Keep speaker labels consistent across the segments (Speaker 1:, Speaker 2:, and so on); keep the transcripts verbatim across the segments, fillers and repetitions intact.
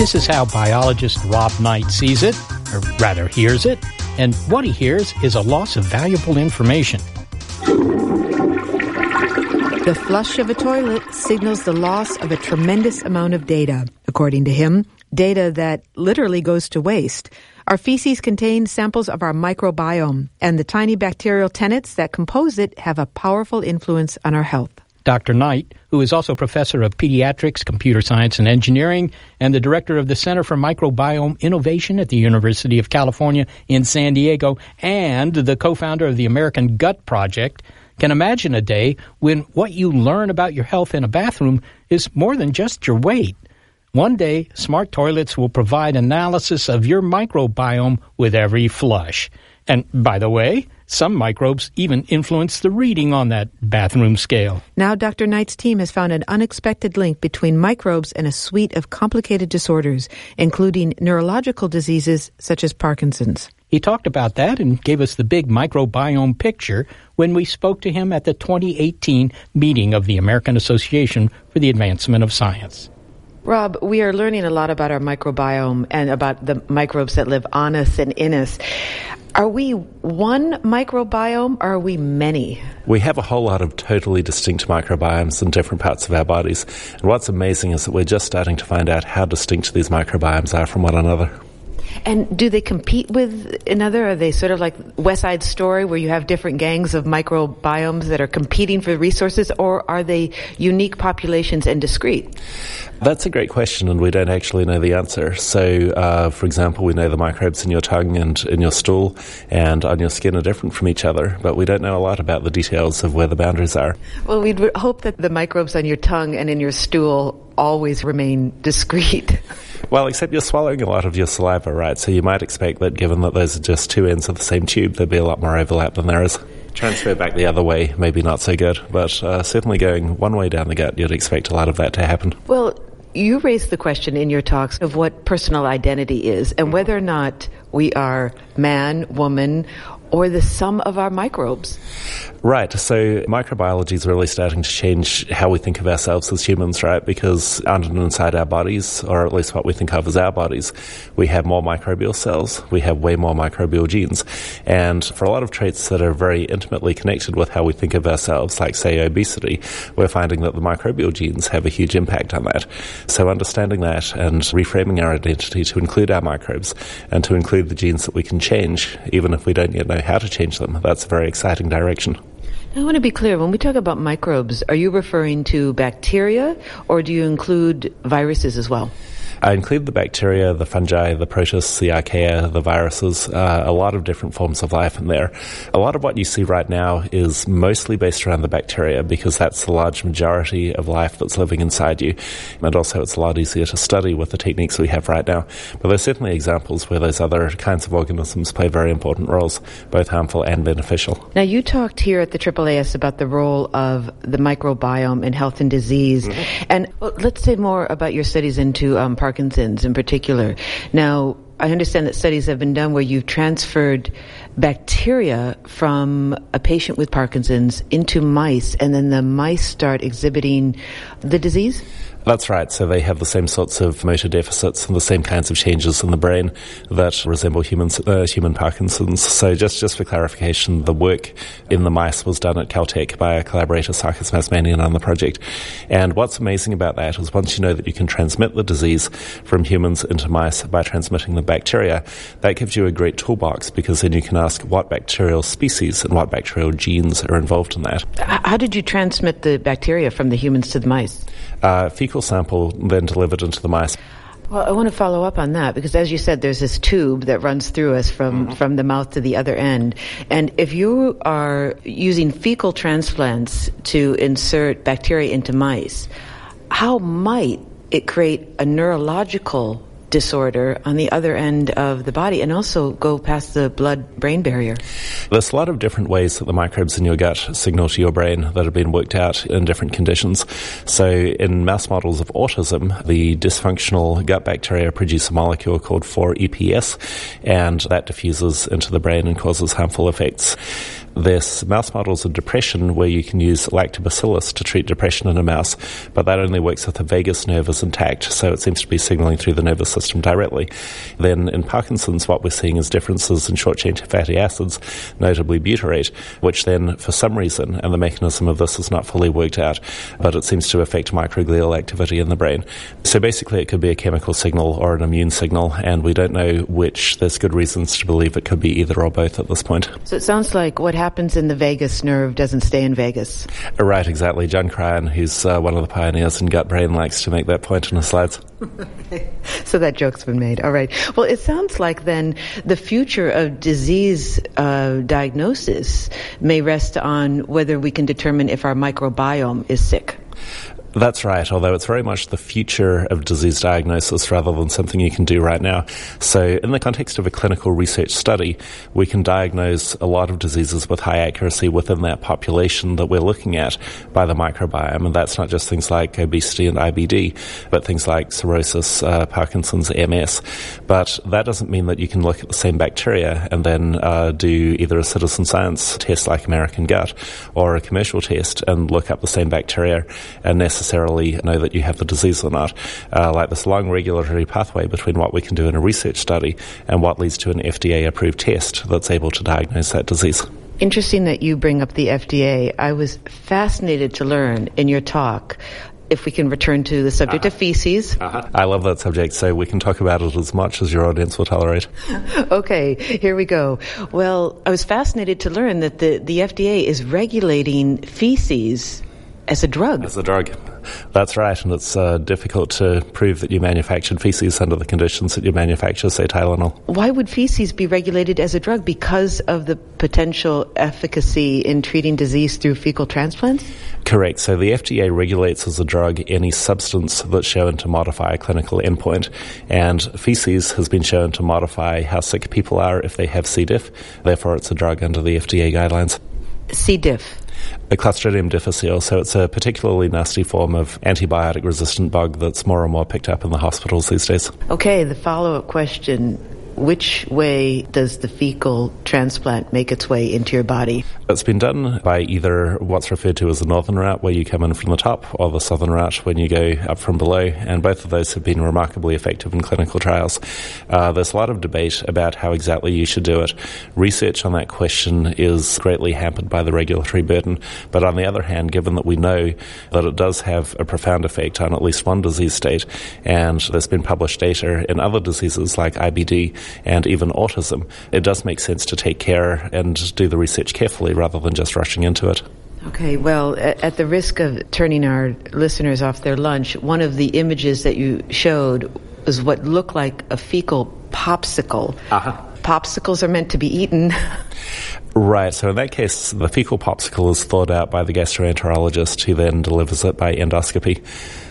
Speaker 1: This is how biologist Rob Knight sees it, or rather hears it, and what he hears is a loss of valuable information.
Speaker 2: The flush of a toilet signals the loss of a tremendous amount of data. According to him, data that literally goes to waste. Our feces contain samples of our microbiome, and the tiny bacterial tenets that compose it have a powerful influence on our health.
Speaker 1: Doctor Knight, who is also professor of pediatrics, computer science, and engineering, and the director of the Center for Microbiome Innovation at the University of California in San Diego, and the co-founder of the American Gut Project, can imagine a day when what you learn about your health in a bathroom is more than just your weight. One day, smart toilets will provide analysis of your microbiome with every flush. And by the way, some microbes even influence the reading on that bathroom scale.
Speaker 2: Now Doctor Knight's team has found an unexpected link between microbes and a suite of complicated disorders, including neurological diseases such as Parkinson's.
Speaker 1: He talked about that and gave us the big microbiome picture when we spoke to him at the twenty eighteen meeting of the American Association for the Advancement of Science.
Speaker 2: Rob, we are learning a lot about our microbiome and about the microbes that live on us and in us. Are we one microbiome or are we many?
Speaker 3: We have a whole lot of totally distinct microbiomes in different parts of our bodies. And what's amazing is that we're just starting to find out how distinct these microbiomes are from one another.
Speaker 2: And do they compete with another? Are they sort of like West Side Story where you have different gangs of microbiomes that are competing for resources, or are they unique populations and discrete?
Speaker 3: That's a great question, and we don't actually know the answer. So, uh, for example, we know the microbes in your tongue and in your stool and on your skin are different from each other, but we don't know a lot about the details of where the boundaries are.
Speaker 2: Well, we'd hope that the microbes on your tongue and in your stool always remain discrete.
Speaker 3: Well, except you're swallowing a lot of your saliva, right? So you might expect that given that those are just two ends of the same tube, there'd be a lot more overlap than there is. Transfer back the other way, maybe not so good, but uh, certainly going one way down the gut, you'd expect a lot of that to happen.
Speaker 2: Well, you raised the question in your talks of what personal identity is and whether or not we are man, woman, or the sum of our microbes.
Speaker 3: Right. So microbiology is really starting to change how we think of ourselves as humans, right? Because under and inside our bodies, or at least what we think of as our bodies, we have more microbial cells. We have way more microbial genes. And for a lot of traits that are very intimately connected with how we think of ourselves, like, say, obesity, we're finding that the microbial genes have a huge impact on that. So understanding that and reframing our identity to include our microbes and to include the genes that we can change, even if we don't yet know how to change them, that's a very exciting direction.
Speaker 2: I want to be clear, when we talk about microbes, are you referring to bacteria or do you include viruses as well?
Speaker 3: I include the bacteria, the fungi, the protists, the archaea, the viruses, uh, a lot of different forms of life in there. A lot of what you see right now is mostly based around the bacteria because that's the large majority of life that's living inside you. And also it's a lot easier to study with the techniques we have right now. But there's certainly examples where those other kinds of organisms play very important roles, both harmful and beneficial.
Speaker 2: Now, you talked here at the A A A S about the role of the microbiome in health and disease. Mm-hmm. And well, let's say more about your studies into um, Parkinson's in particular. Now, I understand that studies have been done where you've transferred bacteria from a patient with Parkinson's into mice, and then the mice start exhibiting the disease?
Speaker 3: That's right. So they have the same sorts of motor deficits and the same kinds of changes in the brain that resemble humans, uh, human Parkinson's. So just, just for clarification, the work in the mice was done at Caltech by our collaborator Sarkis Mazmanian on the project. And what's amazing about that is once you know that you can transmit the disease from humans into mice by transmitting the bacteria, that gives you a great toolbox because then you can ask what bacterial species and what bacterial genes are involved in that.
Speaker 2: How did you transmit the bacteria from the humans to the mice?
Speaker 3: Uh, fecal sample then delivered into the mice.
Speaker 2: Well, I want to follow up on that because, as you said, there's this tube that runs through us from, mm-hmm. from the mouth to the other end. And if you are using fecal transplants to insert bacteria into mice, how might it create a neurological disorder on the other end of the body and also go past the blood-brain barrier?
Speaker 3: There's a lot of different ways that the microbes in your gut signal to your brain that have been worked out in different conditions. So in mouse models of autism, the dysfunctional gut bacteria produce a molecule called four E P S, and that diffuses into the brain and causes harmful effects. There's mouse models of depression where you can use lactobacillus to treat depression in a mouse, but that only works if the vagus nerve is intact, so it seems to be signaling through the nervous system directly. Then in Parkinson's, what we're seeing is differences in short-chain fatty acids, notably butyrate, which then, for some reason, and the mechanism of this is not fully worked out, but it seems to affect microglial activity in the brain. So basically it could be a chemical signal or an immune signal, and we don't know which. There's good reasons to believe it could be either or both at this point.
Speaker 2: So it sounds like what happens in the vagus nerve doesn't stay in Vegas.
Speaker 3: Right, exactly. John Cryan, who's uh, one of the pioneers in gut brain, likes to make that point in his slides.
Speaker 2: So that joke's been made. All right. Well, it sounds like then the future of disease uh, diagnosis may rest on whether we can determine if our microbiome is sick.
Speaker 3: That's right, although it's very much the future of disease diagnosis rather than something you can do right now. So in the context of a clinical research study, we can diagnose a lot of diseases with high accuracy within that population that we're looking at by the microbiome. And that's not just things like obesity and I B D, but things like cirrhosis, uh, Parkinson's, M S. But that doesn't mean that you can look at the same bacteria and then uh, do either a citizen science test like American Gut or a commercial test and look up the same bacteria and necessarily necessarily know that you have the disease or not. Uh, like this long regulatory pathway between what we can do in a research study and what leads to an F D A-approved test that's able to diagnose that disease.
Speaker 2: Interesting that you bring up the F D A. I was fascinated to learn in your talk, if we can return to the subject uh-huh. of feces.
Speaker 3: Uh-huh. I love that subject, so we can talk about it as much as your audience will tolerate.
Speaker 2: Okay, here we go. Well, I was fascinated to learn that the, the F D A is regulating feces as a drug.
Speaker 3: As a drug. That's right, and it's uh, difficult to prove that you manufactured feces under the conditions that you manufacture, say, Tylenol.
Speaker 2: Why would feces be regulated as a drug? Because of the potential efficacy in treating disease through fecal transplants?
Speaker 3: Correct. So the F D A regulates as a drug any substance that's shown to modify a clinical endpoint, and feces has been shown to modify how sick people are if they have C. diff. Therefore, it's a drug under the F D A guidelines.
Speaker 2: C. diff.
Speaker 3: A Clostridium difficile, so it's a particularly nasty form of antibiotic-resistant bug that's more and more picked up in the hospitals these days.
Speaker 2: Okay, the follow-up question. Which way does the fecal transplant make its way into your body?
Speaker 3: It's been done by either what's referred to as the northern route, where you come in from the top, or the southern route, when you go up from below, and both of those have been remarkably effective in clinical trials. Uh, there's a lot of debate about how exactly you should do it. Research on that question is greatly hampered by the regulatory burden, but on the other hand, given that we know that it does have a profound effect on at least one disease state, and there's been published data in other diseases like I B D, and even autism, it does make sense to take care and do the research carefully rather than just rushing into it.
Speaker 2: Okay, well, at the risk of turning our listeners off their lunch, one of the images that you showed was what looked like a fecal popsicle. Uh-huh. Popsicles are meant to be eaten.
Speaker 3: Right, so in that case, the fecal popsicle is thawed out by the gastroenterologist who then delivers it by endoscopy.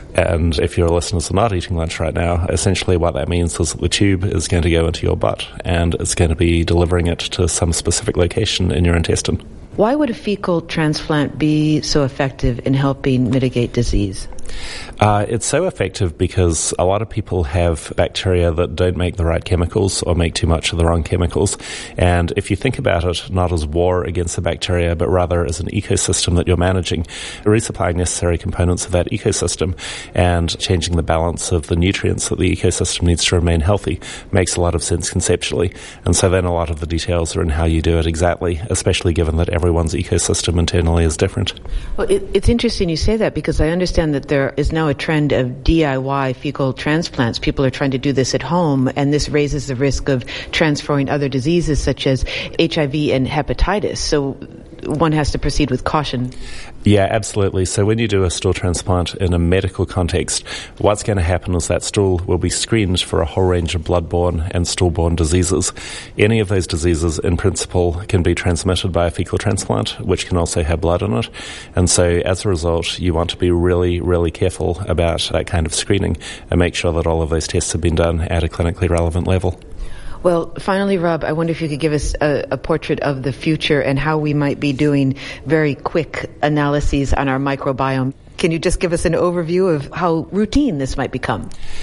Speaker 3: And if your listeners are not eating lunch right now, essentially what that means is that the tube is going to go into your butt and it's going to be delivering it to some specific location in your intestine.
Speaker 2: Why would a fecal transplant be so effective in helping mitigate disease?
Speaker 3: Uh, it's so effective because a lot of people have bacteria that don't make the right chemicals or make too much of the wrong chemicals. And if you think about it, not as war against the bacteria, but rather as an ecosystem that you're managing, resupplying necessary components of that ecosystem and changing the balance of the nutrients that the ecosystem needs to remain healthy makes a lot of sense conceptually. And so then a lot of the details are in how you do it exactly, especially given that everyone's ecosystem internally is different.
Speaker 2: Well, it, it's interesting you say that because I understand that there is now a trend of D I Y fecal transplants. People are trying to do this at home, and this raises the risk of transferring other diseases such as H I V and hepatitis. So one has to proceed with caution.
Speaker 3: Yeah, absolutely. So when you do a stool transplant in a medical context, what's going to happen is that stool will be screened for a whole range of blood-borne and stool-borne diseases. Any of those diseases, in principle, can be transmitted by a fecal transplant, which can also have blood in it. And so as a result, you want to be really, really careful about that kind of screening and make sure that all of those tests have been done at a clinically relevant level.
Speaker 2: Well, finally, Rob, I wonder if you could give us a, a portrait of the future and how we might be doing very quick analyses on our microbiome. Can you just give us an overview of how routine this might become?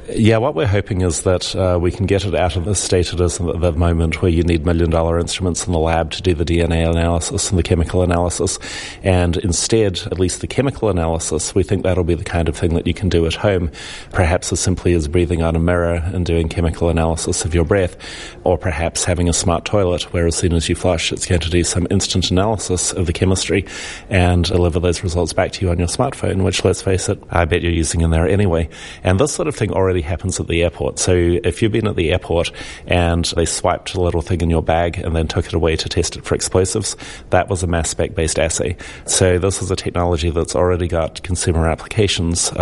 Speaker 3: Yeah, what we're hoping is that uh, we can get it out of the state it is at the moment where you need million-dollar instruments in the lab to do the D N A analysis and the chemical analysis. And instead, at least the chemical analysis, we think that'll be the kind of thing that you can do at home, perhaps as simply as breathing on a mirror and doing chemical analysis of your breath, or perhaps having a smart toilet where as soon as you flush, it's going to do some instant analysis of the chemistry and deliver those results back to you on your smartphone, which, let's face it, I bet you're using in there anyway. And this sort of thing already happens at the airport. So if you've been at the airport and they swiped a little thing in your bag and then took it away to test it for explosives, that was a mass spec-based assay. So this is a technology that's already got consumer applications.